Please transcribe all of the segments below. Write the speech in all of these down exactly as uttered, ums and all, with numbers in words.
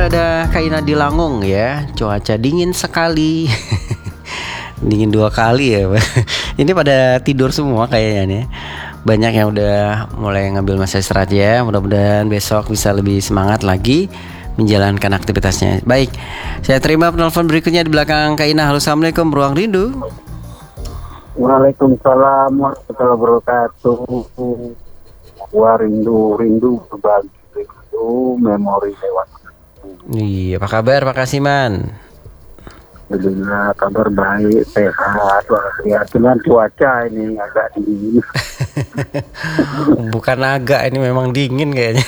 sudah ada Kak Ina di Langung ya. Cuaca dingin sekali. Dingin dua kali ya. Ini pada tidur semua kayaknya nih. Banyak yang udah mulai ngambil masa istirahat ya. Mudah-mudahan besok bisa lebih semangat lagi menjalankan aktivitasnya. Baik, saya terima penelpon berikutnya di belakang Kak Ina. Halo, assalamualaikum, Ruang Rindu. Waalaikumsalam warahmatullahi wabarakatuh. Wah, rindu, rindu berbagi, rindu memori lewat. Iya, apa kabar Pak Kasiman? Alhamdulillah, kabar baik, sehat, walafiat. Cuman cuaca ini agak dingin. Bukan agak, ini memang dingin kayaknya.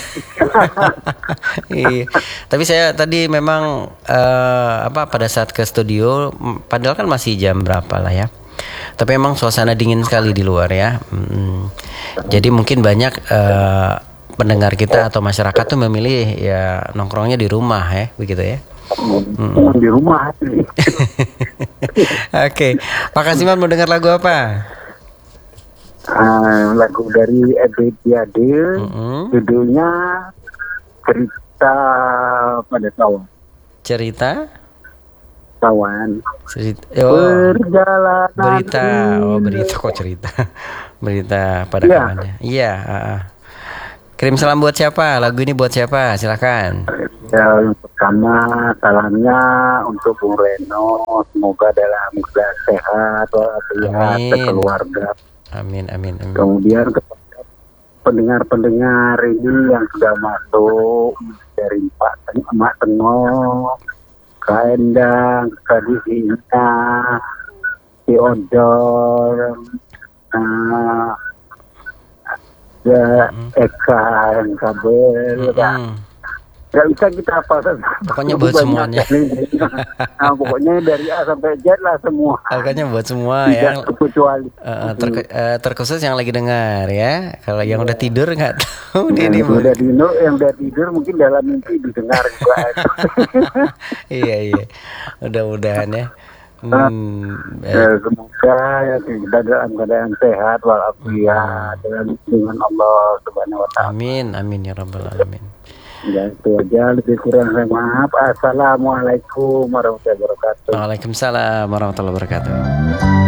Iya. Tapi saya tadi memang uh, apa pada saat ke studio, padahal kan masih jam berapa lah ya. Tapi emang suasana dingin sekali di luar ya. Hmm. Jadi mungkin banyak uh, pendengar kita atau masyarakat tuh memilih ya nongkrongnya di rumah ya, begitu ya. Hmm. Di rumah. Oke, okay. Pak Kasiman mau dengar lagu apa? Uh, lagu dari Ebit Yadil, mm-hmm. Judulnya Cerita pada Kawan. Cerita? Kawan. Cerita. Oh, Perjalanan. Berita. Oh, berita kok cerita. Berita pada ya. Kawannya. Iya. Uh, kirim salam buat siapa? Lagu ini buat siapa? Silakan. Ya, yang pertama salamnya untuk Bung Reno. Semoga dalam keadaan sehat, walafiat, keluarga. Amin, amin, amin. Kemudian kepada pendengar-pendengar ini yang sudah masuk dari Pak Mak Tengok, Kak Endang, Kak Dihina, Si Odor, uh, Eka, yang kabel, mm-hmm. Gak bisa kita apa pokoknya buat semuanya. Nah, pokoknya dari A sampai Z lah semua. Pokoknya buat semua yang kecuali uh, ter, uh, terkhusus yang lagi dengar ya. Kalau yang udah tidur nggak tahu ya, ini udah tidur, yang udah tidur mungkin dalam mimpi didengar juga. Iya iya. Mudah-mudahan ya. Hmm, ya, semoga ya, kita dalam keadaan sehat walafiat dengan dengan Allah Subhanahu Wa Taala. Amin amin ya rabbal alamin. Ya itu aja, lebih kurang saya maaf. Assalamualaikum warahmatullahi wabarakatuh. Waalaikumsalam warahmatullahi wabarakatuh.